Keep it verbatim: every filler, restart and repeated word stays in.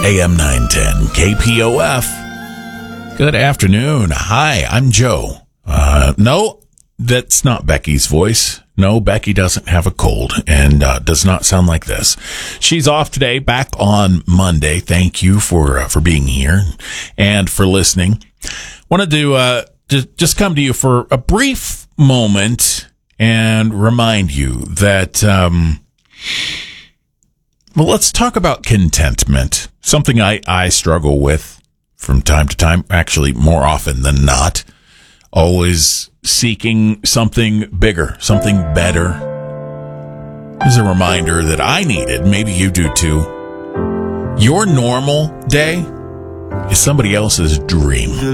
A M nine ten K P O F. Good afternoon. Hi, I'm Joe. Uh, no, that's not Becky's voice. No, Becky doesn't have a cold and uh, does not sound like this. She's off today, back on Monday. Thank you for uh, for being here and for listening. Wanted to uh, just, just come to you for a brief moment and remind you that, um, well, let's talk about contentment, something I, I struggle with from time to time, actually more often than not. Always seeking something bigger, something better. As a reminder that I needed, maybe you do too. Your normal day is somebody else's dream.